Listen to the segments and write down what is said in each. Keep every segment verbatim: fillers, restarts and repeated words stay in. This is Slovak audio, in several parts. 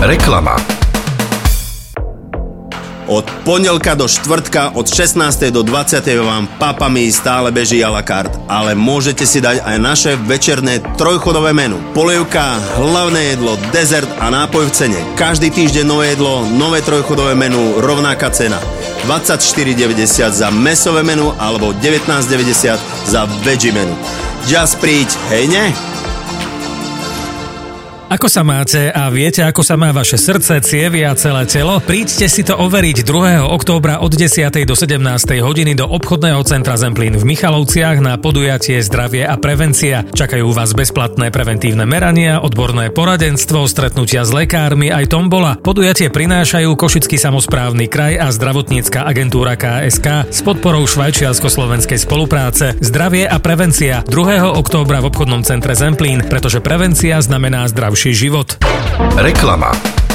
Reklama. Od pondelka do štvrtka od šestnástej do dvadsiatej vám Papami stále beží à la carte, ale môžete si dať aj naše večerné trojchodové menu. Polievka, hlavné jedlo, dezert a nápoj v cene. Každý týždeň nové jedlo, nové trojchodové menu, rovnaká cena. dvadsaťštyri deväťdesiat za mäsové menu alebo devätnásť deväťdesiat za veggie menu. Just príď, hej ne? Ako sa máte a viete, ako sa má vaše srdce, cievy a celé telo? Príďte si to overiť druhého októbra od desiatej do sedemnástej hodiny do obchodného centra Zemplín v Michalovciach na podujatie Zdravie a prevencia. Čakajú vás bezplatné preventívne merania, odborné poradenstvo, stretnutia s lekármi aj tombola. Podujatie prinášajú Košický samosprávny kraj a zdravotnícka agentúra ká es ká s podporou švajčiarsko-slovenskej spolupráce. Zdravie a prevencia druhého októbra v obchodnom centre Zemplín, pretože prevencia znamená zdravšie život. Reklama.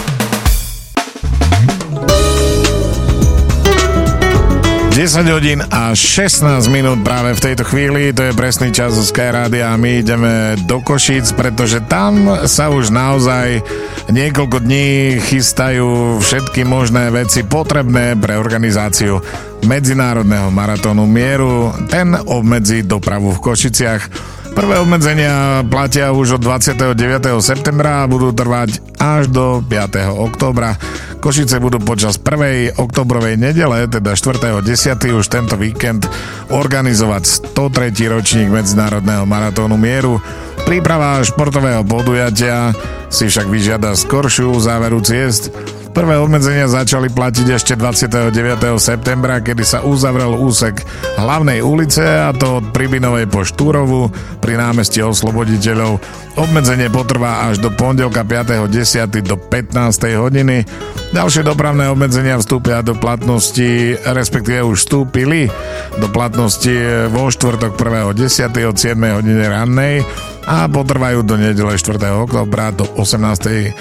desať hodín a šestnásť minút práve v tejto chvíli, to je presný čas zo Sky Rádia a my ideme do Košíc, pretože tam sa už naozaj niekoľko dní chystajú všetky možné veci potrebné pre organizáciu Medzinárodného maratónu mieru. Ten obmedzí dopravu v Košiciach. Prvé obmedzenia platia už od dvadsiateho deviateho septembra a budú trvať až do piateho októbra. Košice budú počas prvej októbrovej nedele, teda štvrtého desiateho už tento víkend, organizovať stotretí ročník Medzinárodného maratónu mieru. Príprava športového podujatia si však vyžiada skoršiu záveru ciest. Prvé obmedzenia začali platiť ešte dvadsiateho deviateho septembra, kedy sa uzavrel úsek hlavnej ulice, a to od Pribinovej po Štúrovu pri námestí Osloboditeľov. Obmedzenie potrvá až do pondelka piateho desiateho do pätnástej hodiny. Ďalšie dopravné obmedzenia vstúpia do platnosti, respektíve už vstúpili do platnosti vo štvrtok prvého desiateho od siedmej hodiny rannej a potrvajú do nedele štvrtého októbra do osemnástej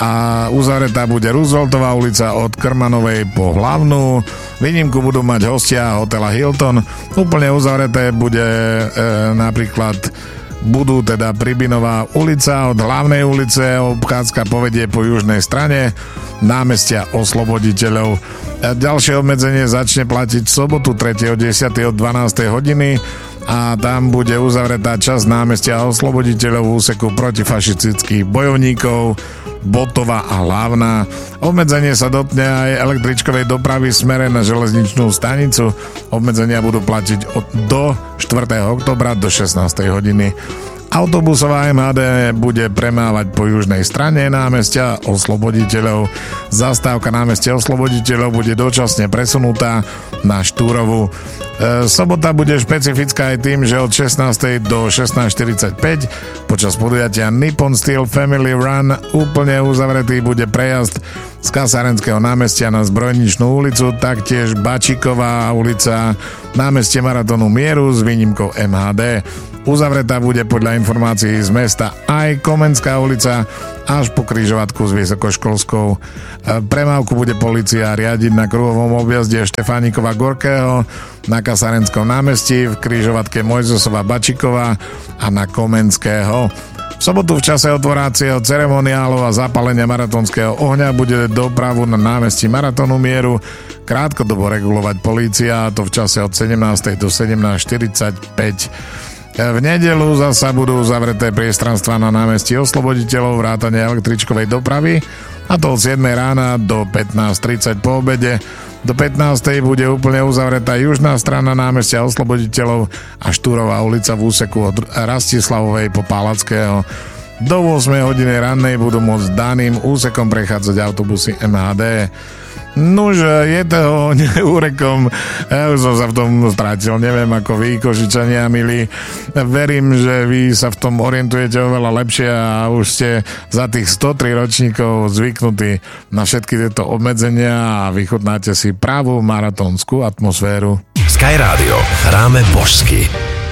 a uzavretá bude Rooseveltová ulica od Krmanovej po Hlavnú. Výnimku budú mať hostia hotela Hilton. Úplne uzavreté bude e, napríklad budú teda Pribinová ulica od Hlavnej ulice, obchádzka povedie po južnej strane námestia Osloboditeľov. A ďalšie obmedzenie začne platiť v sobotu tretieho desiateho od dvanástej hodiny a tam bude uzavretá časť námestia Osloboditeľov v úseku protifašistických bojovníkov Botova a Hlavná. Obmedzenie sa dotkne aj električkovej dopravy v smere na železničnú stanicu. Obmedzenia budú platiť od, do štvrtého októbra do šestnástej hodiny. Autobusová em há dé bude premávať po južnej strane námestia Osloboditeľov. Zastávka námestia Osloboditeľov bude dočasne presunutá na Štúrovu. E, sobota bude špecifická aj tým, že od šestnástej do šestnásť štyridsaťpäť počas podujatia Nippon Steel Family Run úplne uzavretý bude prejazd z Kasárenského námestia na Zbrojničnú ulicu, taktiež Bačíková ulica, námestie Maratónu mieru s výnimkou em há dé. Uzavretá bude podľa informácií z mesta aj Komenská ulica až po križovatku s Vysokoškolskou. Premávku bude polícia riadiť na kruhovom objazde Štefánikova Gorkého, na Kasárenskom námestí, v križovatke Mojzesova Bačíková a na Komenského. V sobotu v čase otvoracieho ceremoniálu a zapálenia maratónskeho ohňa bude dopravu na námestí Maratónu mieru krátkodobo regulovať polícia, a to v čase od sedemnástej do sedemnásť štyridsaťpäť. V nedeľu zasa budú zavreté priestranstva na námestí Osloboditeľov, vrátane električkovej dopravy, a to od siedmej rána do pätnásť tridsať po obede. Do pätnástej bude úplne uzavretá južná strana námestia Osloboditeľov a Štúrová ulica v úseku od Rastislavovej po Pálackého. Do ôsmej hodiny rannej budú môcť daným úsekom prechádzať autobusy em há dé. Nuž, je toho úrekom, ja už som sa v tom strátil, neviem ako vy, Košičania milí. Verím, že vy sa v tom orientujete oveľa lepšie a už ste za tých sto tri ročníkov zvyknutí na všetky tieto obmedzenia a vychutnáte si pravú maratónskú atmosféru. Sky Rádio. Hráme božsky.